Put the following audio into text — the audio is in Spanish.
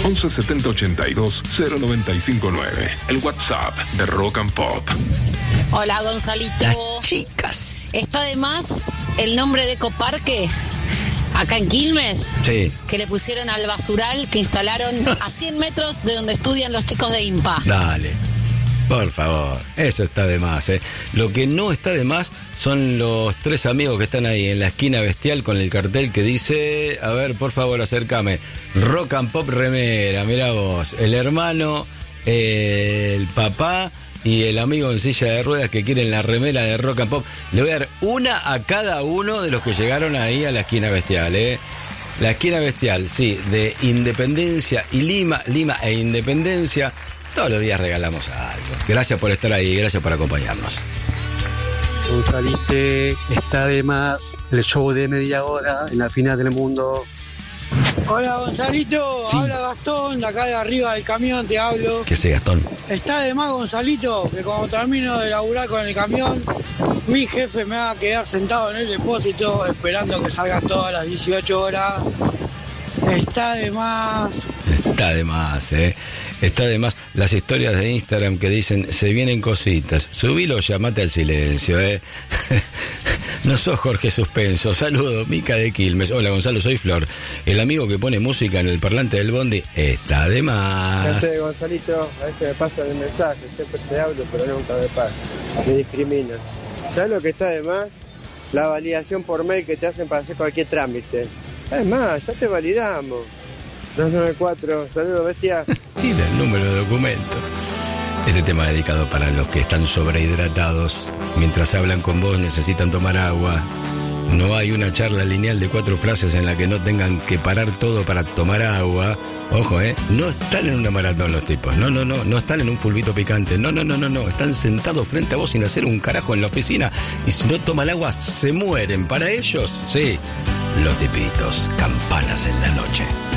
11 70 82 0959. El WhatsApp de Rock and Pop. Hola, Gonzalito. Las chicas. ¿Está de más el nombre de Ecoparque? Acá en Quilmes, Sí. que le pusieron al basural que instalaron a 100 metros de donde estudian los chicos de IMPA. Dale. Por favor, eso está de más, ¿eh? Lo que no está de más son los 3 amigos que están ahí en la esquina Bestial con el cartel que dice, a ver, por favor, acércame, Rock and Pop remera, mirá vos, el hermano, el papá y el amigo en silla de ruedas que quieren la remera de Rock and Pop. Le voy a dar una a cada uno de los que llegaron ahí a la esquina Bestial, ¿eh? La esquina Bestial, sí, de Independencia y Lima e Independencia. Todos los días regalamos algo. Gracias por estar ahí, gracias por acompañarnos. Gonzalite, está de más el show de media hora en la final del mundo. Hola Gonzalito, Sí. habla Gastón, de acá de arriba del camión te hablo. ¿Qué sé, Gastón? Está de más Gonzalito, que cuando termino de laburar con el camión, mi jefe me va a quedar sentado en el depósito esperando que salgan todas las 18 horas. Está de más. Está de más, ¿eh? Está de más. Las historias de Instagram que dicen, se vienen cositas. Subilo, llamate al silencio, ¿eh? No sos Jorge Suspenso. Saludo, Mica de Quilmes. Hola, Gonzalo, soy Flor. El amigo que pone música en el parlante del bondi está de más. Ya sé, Gonzalito, a veces me pasan el mensaje, siempre te hablo, pero nunca me pasa. Me discriminan. ¿Sabes lo que está de más? La validación por mail que te hacen para hacer cualquier trámite. Es más, ya te validamos. 294, saludos, bestia. Mira el número de documento. Este tema es dedicado para los que están sobrehidratados. Mientras hablan con vos necesitan tomar agua. No hay una charla lineal de 4 frases en la que no tengan que parar todo para tomar agua. Ojo, no están en una maratón los tipos. No están en un fulbito picante. No. Están sentados frente a vos sin hacer un carajo en la oficina. Y si no toman agua, se mueren. Para ellos, sí. Los tipitos, campanas en la noche.